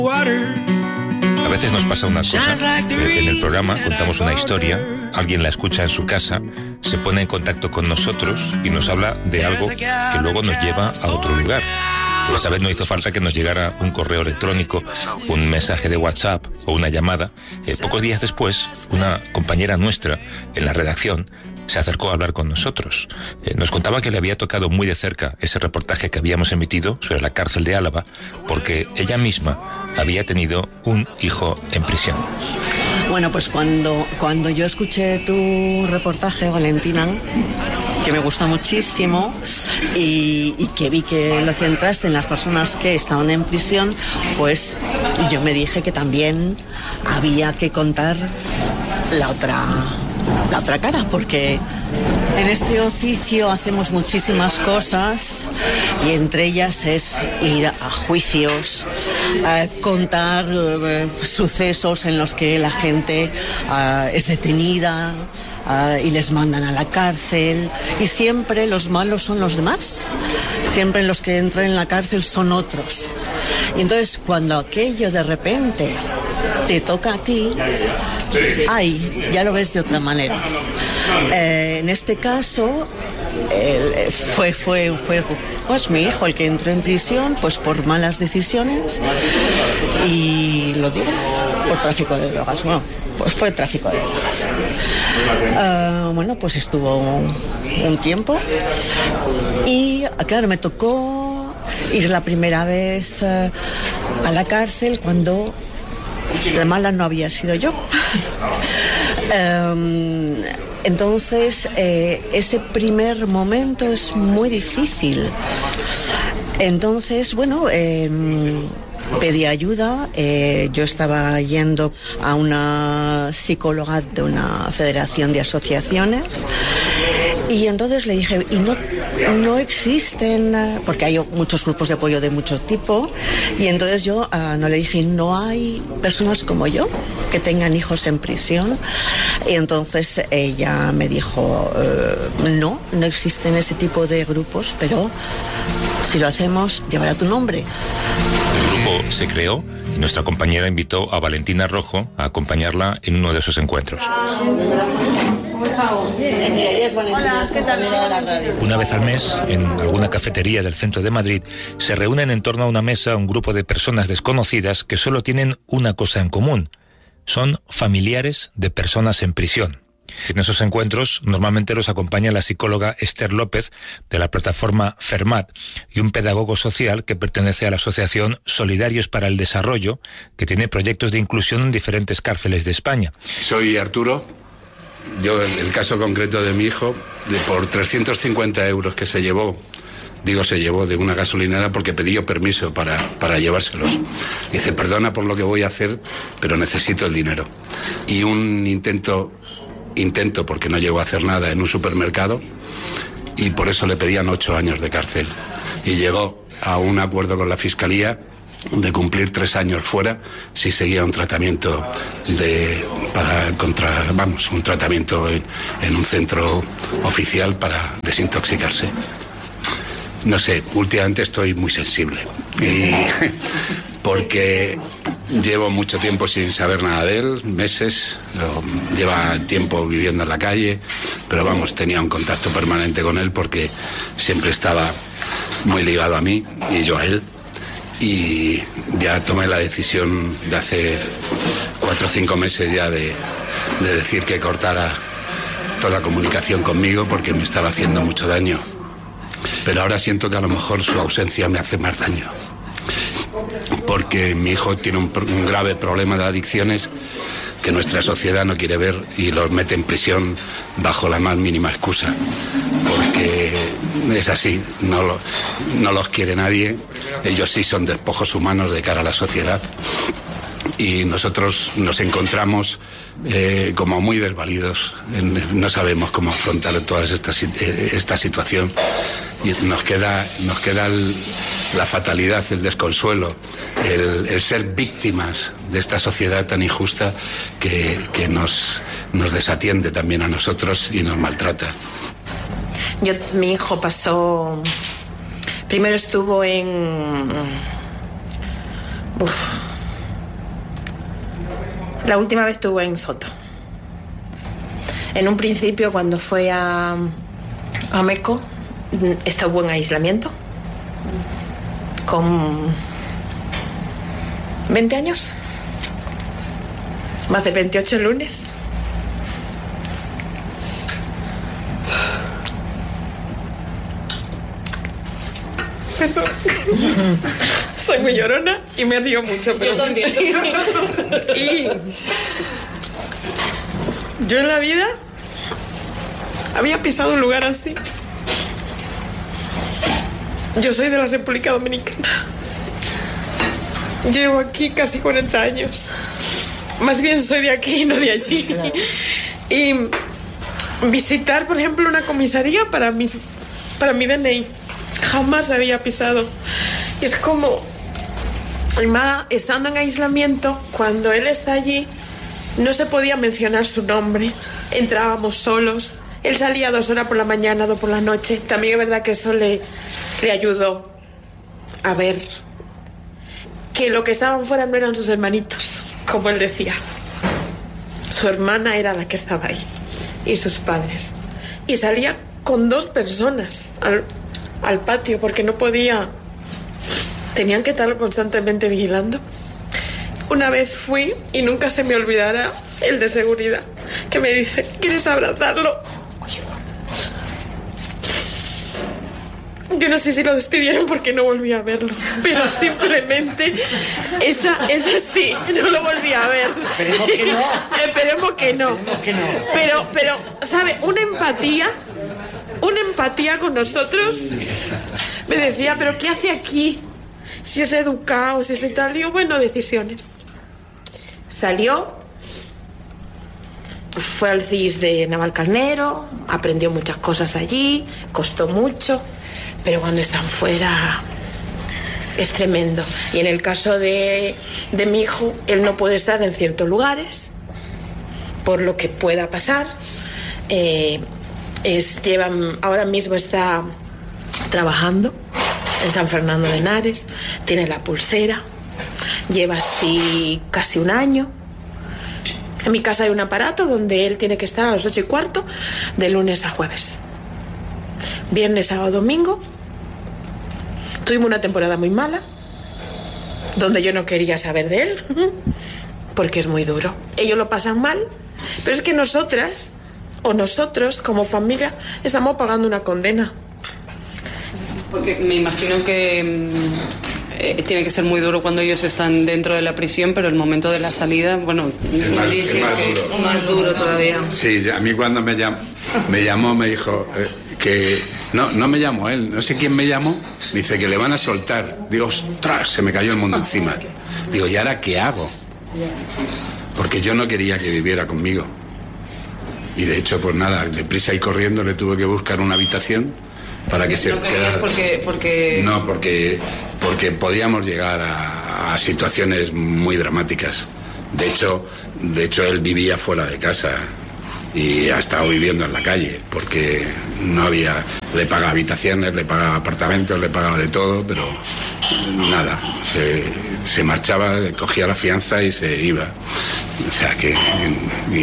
A veces nos pasa una cosa, en el programa contamos una historia, alguien la escucha en su casa, se pone en contacto con nosotros y nos habla de algo que luego nos lleva a otro lugar. Esta vez no hizo falta que nos llegara un correo electrónico, un mensaje de WhatsApp o una llamada. Pocos días después, una compañera nuestra en la redacción se acercó a hablar con nosotros. Nos contaba que le había tocado muy de cerca ese reportaje que habíamos emitido sobre la cárcel de Álava, porque ella misma había tenido un hijo en prisión. Bueno, pues cuando yo escuché tu reportaje, Valentina, que me gustó muchísimo y que vi que lo centraste en las personas que estaban en prisión, pues yo me dije que también había que contar la otra cara, porque en este oficio hacemos muchísimas cosas y entre ellas es ir a juicios, contar sucesos en los que la gente es detenida y les mandan a la cárcel, y siempre los malos son los demás, siempre los que entran en la cárcel son otros. Y entonces cuando aquello de repente te toca a ti, ya lo ves de otra manera. En este caso fue pues mi hijo el que entró en prisión, pues por malas decisiones, y lo digo, por tráfico de drogas. Bueno, pues fue tráfico de drogas. Bueno, pues estuvo un tiempo y claro, me tocó ir la primera vez a la cárcel cuando la mala no había sido yo. Entonces, ese primer momento es muy difícil. Entonces, bueno, pedí ayuda. Yo estaba yendo a una psicóloga de una federación de asociaciones. Y entonces le dije, y no existen, porque hay muchos grupos de apoyo de mucho tipo, y entonces yo no le dije, no hay personas como yo que tengan hijos en prisión. Y entonces ella me dijo, no existen ese tipo de grupos, pero si lo hacemos, llevará tu nombre. El grupo se creó y nuestra compañera invitó a Valentina Rojo a acompañarla en uno de esos encuentros. ¿Cómo estamos? Hola, ¿qué tal? Una vez al mes, en alguna cafetería del centro de Madrid, se reúnen en torno a una mesa un grupo de personas desconocidas que solo tienen una cosa en común. Son familiares de personas en prisión. En esos encuentros normalmente los acompaña la psicóloga Esther López de la plataforma Fermat y un pedagogo social que pertenece a la asociación Solidarios para el Desarrollo, que tiene proyectos de inclusión en diferentes cárceles de España. Soy Arturo. Yo, en el caso concreto de mi hijo, por 350 euros que se llevó de una gasolinera, porque pedí permiso para llevárselos. Dice, perdona por lo que voy a hacer, pero necesito el dinero. Y un intento, porque no llegó a hacer nada, en un supermercado, y por eso le pedían 8 años de cárcel. Y llegó a un acuerdo con la Fiscalía de cumplir 3 años fuera si seguía un tratamiento un tratamiento en un centro oficial para desintoxicarse. No sé, últimamente estoy muy sensible porque llevo mucho tiempo sin saber nada de él, meses, lleva tiempo viviendo en la calle, pero tenía un contacto permanente con él porque siempre estaba muy ligado a mí y yo a él. Y ya tomé la decisión de hace 4 o 5 meses ya de decir que cortara toda la comunicación conmigo porque me estaba haciendo mucho daño. Pero ahora siento que a lo mejor su ausencia me hace más daño. Porque mi hijo tiene un grave problema de adicciones que nuestra sociedad no quiere ver y los mete en prisión bajo la más mínima excusa. Porque es así, no los quiere nadie. Ellos sí son despojos humanos de cara a la sociedad. Y nosotros nos encontramos como muy desvalidos. No sabemos cómo afrontar toda esta situación. Y nos queda la fatalidad, el desconsuelo, el ser víctimas de esta sociedad tan injusta que nos desatiende también a nosotros y nos maltrata. Mi hijo pasó... Primero estuvo en... La última vez estuvo en Soto. En un principio, cuando fue a Meco, estuvo en aislamiento. Con 20 años. Más de 28 lunes. Soy muy llorona y me río mucho, pero yo también. Y yo en la vida había pisado un lugar así. Yo soy de la República Dominicana. Llevo aquí casi 40 años. Más bien soy de aquí y no de allí. Claro. Y visitar, por ejemplo, una comisaría para mi DNI. Jamás había pisado. Y es como, estando en aislamiento, cuando él está allí, no se podía mencionar su nombre. Entrábamos solos. Él salía 2 horas por la mañana, 2 por la noche. También es verdad que eso le ayudó a ver que lo que estaban fuera no eran sus hermanitos, como él decía. Su hermana era la que estaba ahí y sus padres. Y salía con 2 personas al patio porque no podía. Tenían que estarlo constantemente vigilando. Una vez fui y nunca se me olvidará el de seguridad que me dice: ¿quieres abrazarlo? Yo no sé si lo despidieron porque no volví a verlo, pero simplemente esa sí, no lo volví a ver. Esperemos que no. Esperemos que no. Pero, ¿sabe? Una empatía con nosotros. Me decía, ¿pero qué hace aquí? Si es educado, si es tal. Digo, bueno, decisiones. Salió, fue al CIS de Navalcarnero, aprendió muchas cosas allí, costó mucho. Pero cuando están fuera es tremendo. Y en el caso de mi hijo, él no puede estar en ciertos lugares por lo que pueda pasar. Ahora mismo está trabajando en San Fernando de Henares, tiene la pulsera, lleva así casi 1 año. En mi casa hay un aparato donde él tiene que estar a las 8:15 de lunes a jueves. Viernes, sábado, domingo. Tuvimos una temporada muy mala, donde yo no quería saber de él, porque es muy duro. Ellos lo pasan mal, pero es que nosotras, o nosotros, como familia, estamos pagando una condena. Porque me imagino que tiene que ser muy duro cuando ellos están dentro de la prisión, pero el momento de la salida, bueno, es más duro todavía. Sí, a mí cuando me llamó me dijo que no me llamó él, no sé quién me llamó, me dice que le van a soltar. Digo, ostras, se me cayó el mundo encima. Digo, ¿y ahora qué hago? Porque yo no quería que viviera conmigo. Y de hecho, pues nada, deprisa y corriendo le tuve que buscar una habitación para que se quedara. No, porque podíamos llegar a situaciones muy dramáticas. De hecho, él vivía fuera de casa y ha estado viviendo en la calle porque no había. Le pagaba habitaciones, le pagaba apartamentos, le pagaba de todo, pero nada, se marchaba, cogía la fianza y se iba. O sea que